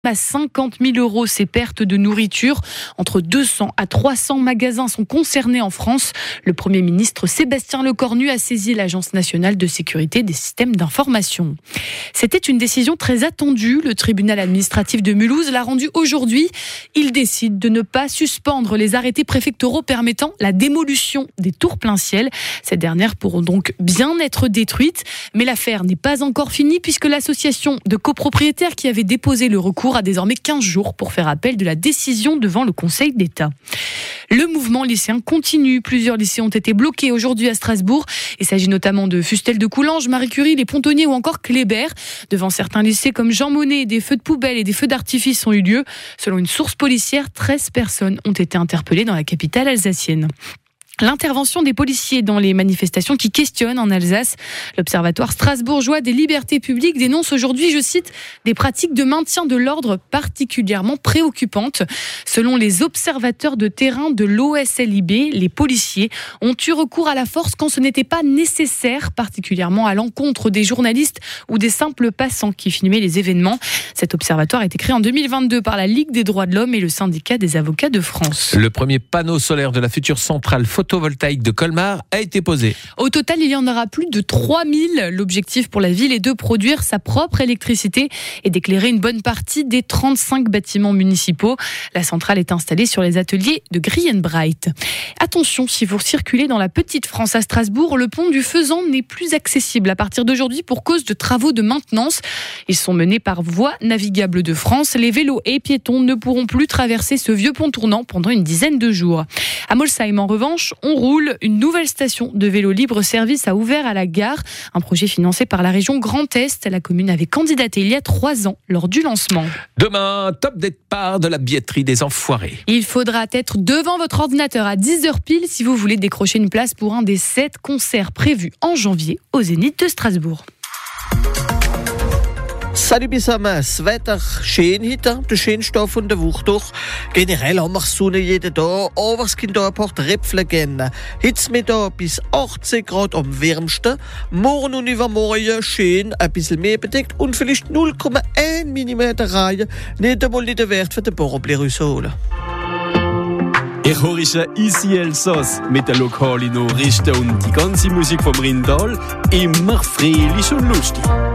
à 50 000 € ces pertes de nourriture. Entre 200 à 300 magasins sont concernés en France. Le Premier ministre Sébastien Lecornu a saisi l'Agence nationale de sécurité des systèmes d'information. C'était une décision très attendue. Le tribunal administratif de Mulhouse l'a rendue aujourd'hui. Il décide de ne pas suspendre les arrêtés préfectoraux permettant la démolition des tours plein ciel. Ces dernières pourront donc bien être détruites. Mais l'affaire n'est pas encore finie puisque l'association de copropriétaires qui avait déposé le recours a désormais 15 jours pour faire appel de la décision devant le Conseil d'État. Le mouvement lycéen continue. Plusieurs lycées ont été bloqués aujourd'hui à Strasbourg. Il s'agit notamment de Fustel de Coulanges, Marie Curie, les Pontonniers ou encore Kléber. Devant certains lycées comme Jean Monnet, des feux de poubelle et des feux d'artifice ont eu lieu. Selon une source policière, 13 personnes ont été interpellées dans la capitale alsacienne. L'intervention des policiers dans les manifestations qui questionnent en Alsace. L'Observatoire strasbourgeois des libertés publiques dénonce aujourd'hui, je cite, des pratiques de maintien de l'ordre particulièrement préoccupantes. Selon les observateurs de terrain de l'OSLIB, les policiers ont eu recours à la force quand ce n'était pas nécessaire, particulièrement à l'encontre des journalistes ou des simples passants qui filmaient les événements. Cet observatoire a été créé en 2022 par la Ligue des droits de l'homme et le syndicat des avocats de France. Le premier panneau solaire de la future centrale photovoltaïque de Colmar a été posé. Au total, il y en aura plus de 3000. L'objectif pour la ville est de produire sa propre électricité et d'éclairer une bonne partie des 35 bâtiments municipaux. La centrale est installée sur les ateliers de Greenbright. Attention, si vous circulez dans la Petite France à Strasbourg, le pont du Faisan n'est plus accessible à partir d'aujourd'hui pour cause de travaux de maintenance. Ils sont menés par Voies navigables de France. Les vélos et piétons ne pourront plus traverser ce vieux pont tournant pendant une dizaine de jours. À Molsheim, en revanche, on roule. Une nouvelle station de vélo libre-service a ouvert à la gare. Un projet financé par la région Grand Est. La commune avait candidaté il y a 3 ans lors du lancement. Demain, top départ de la billetterie des Enfoirés. Il faudra être devant votre ordinateur à 10h pile si vous voulez décrocher une place pour un des 7 concerts prévus en janvier au Zénith de Strasbourg. Salut zusammen, das Wetter schön heute, der schönste von der Woche durch. Generell haben wir Sonne jeden Tag, aber es gibt auch ein paar Tröpfchen geben. Heute Mittag bis 18 Grad am wärmsten, morgen und übermorgen schön ein bisschen mehr bedeckt und vielleicht 0,1 mm Reihe, nicht einmal in den Wert für den Borbli rausholen. Ich höre Easy Elsass mit den lokalen Nachrichten und die ganze Musik vom Rindal immer fröhlich und lustig.